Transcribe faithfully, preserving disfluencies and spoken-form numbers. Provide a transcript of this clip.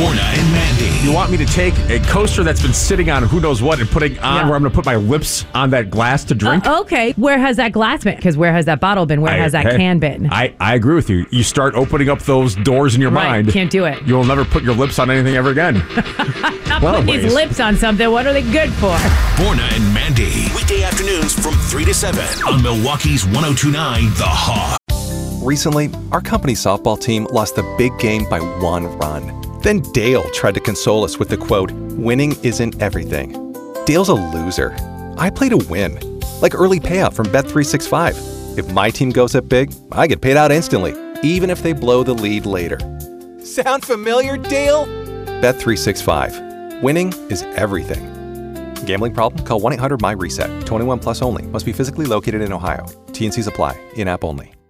Borna and Mandy. You want me to take a coaster that's been sitting on who knows what and putting on Yeah. where I'm going to put my lips on that glass to drink? Uh, okay. Where has that glass been? Because where has that bottle been? Where I- has that hey, can been? I, I agree with you. You start opening up those doors in your Right, mind. can't do it. You'll never put your lips on anything ever again. Not Well, putting these ways. lips on something. What are they good for? Borna and Mandy. Weekday afternoons from three to seven on Milwaukee's one oh two point nine The Hawk. Recently, our company softball team lost the big game by one run. Then Dale tried to console us with the quote, "Winning isn't everything." Dale's a loser. I play to win. Like early payout from Bet three sixty-five. If my team goes up big, I get paid out instantly, even if they blow the lead later. Sound familiar, Dale? Bet three sixty-five. Winning is everything. Gambling problem? Call one eight hundred M Y RESET. twenty-one plus only. Must be physically located in Ohio. T N Cs apply. In-app only.